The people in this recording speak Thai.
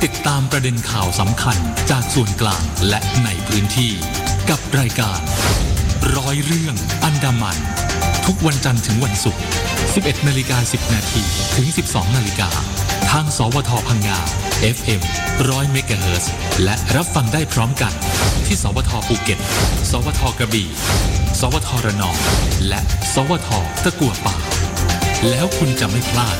ติดตามประเด็นข่าวสำคัญจากส่วนกลางและในพื้นที่กับรายการร้อยเรื่องอันดามันทุกวันจันทร์ถึงวันศุกร์ 11:10 น.ถึง 12:00 น.ทางสวทพังงา FM 100 เมกะเฮิรตซ์และรับฟังได้พร้อมกันที่สวทภูเก็ตสวทกระบี่สวทระนองและสวทตะกั่วป่าแล้วคุณจะไม่พลาด